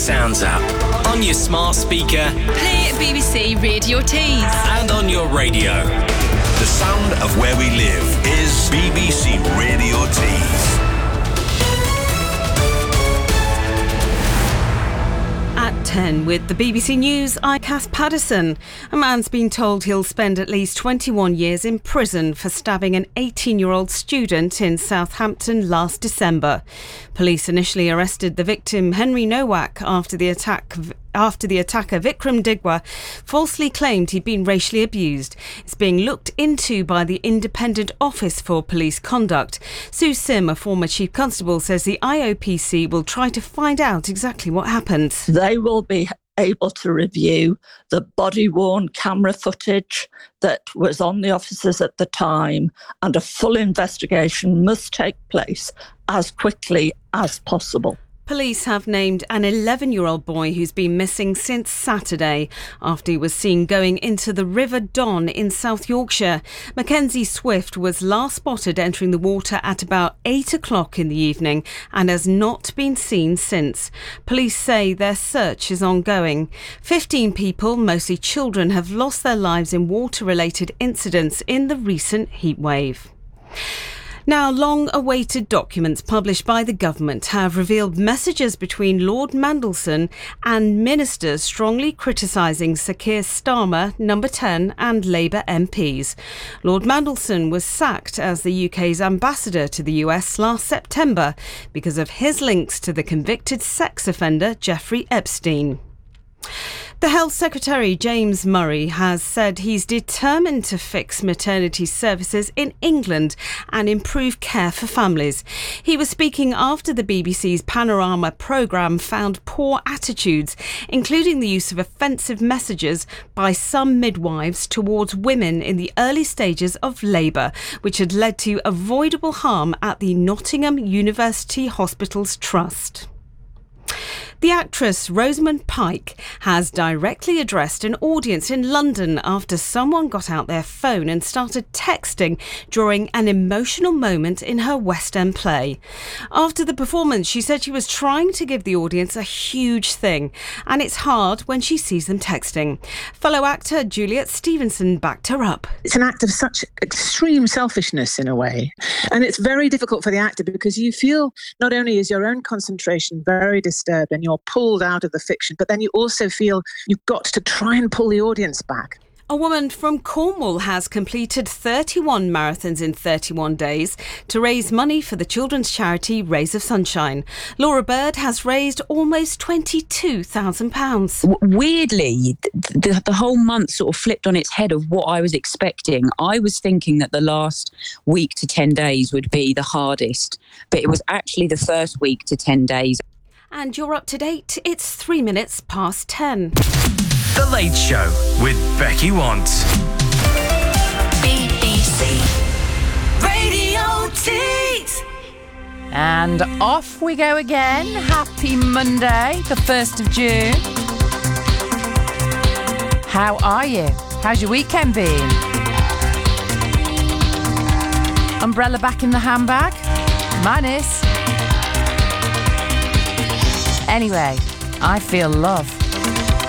Sounds app. On your smart speaker. Play BBC Radio Tees. And on your radio. The sound of where we live is BBC Radio Tees. At 10 with the BBC News, I'm Cath Paddison. A man's been told he'll spend at least 21 years in prison for stabbing an 18-year-old student in Southampton last December. Police initially arrested the victim, Henry Nowak, after the attacker Vikram Digwa falsely claimed he'd been racially abused. It's being looked into by the Independent Office for Police Conduct. Sue Sim, a former Chief Constable, says the IOPC will try to find out exactly what happened. They will be able to review the body-worn camera footage that was on the officers at the time, and a full investigation must take place as quickly as possible. Police have named an 11-year-old boy who's been missing since Saturday after he was seen going into the River Don in South Yorkshire. Mackenzie Swift was last spotted entering the water at about 8 o'clock in the evening and has not been seen since. Police say their search is ongoing. 15 people, mostly children, have lost their lives in water-related incidents in the recent heatwave. Now, long-awaited documents published by the government have revealed messages between Lord Mandelson and ministers strongly criticising Sir Keir Starmer, Number 10 and Labour MPs. Lord Mandelson was sacked as the UK's ambassador to the US last September because of his links to the convicted sex offender Jeffrey Epstein. The Health Secretary, James Murray, has said he's determined to fix maternity services in England and improve care for families. He was speaking after the BBC's Panorama programme found poor attitudes, including the use of offensive messages by some midwives towards women in the early stages of labour, which had led to avoidable harm at the Nottingham University Hospitals Trust. The actress Rosamund Pike has directly addressed an audience in London after someone got out their phone and started texting during an emotional moment in her West End play. After the performance, she said she was trying to give the audience a huge thing, and it's hard when she sees them texting. Fellow actor Juliet Stevenson backed her up. It's an act of such extreme selfishness in a way, and it's very difficult for the actor because you feel not only is your own concentration very disturbed and you're pulled out of the fiction, but then you also feel you've got to try and pull the audience back. A woman from Cornwall has completed 31 marathons in 31 days to raise money for the children's charity Rays of Sunshine. Laura Bird has raised almost £22,000. Weirdly, the whole month sort of flipped on its head of what I was expecting. I was thinking that the last week to 10 days would be the hardest, but it was actually the first week to 10 days. And you're up to date. It's 3 minutes past 10. The Late Show with Becky Want. BBC Radio Tees. And off we go again. Happy Monday, the 1st of June. How are you? How's your weekend been? Umbrella back in the handbag? Mine is. Anyway, I feel love.